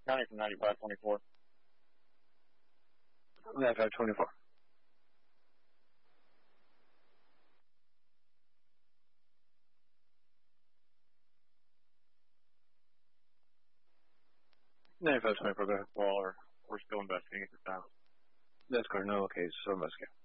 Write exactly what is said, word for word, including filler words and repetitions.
ninety from ninety-five twenty-four. ninety-five twenty-four. ninety-five twenty-four, go ahead. Well, we're, we're still investigating this now. That's correct. No, okay, so investigating.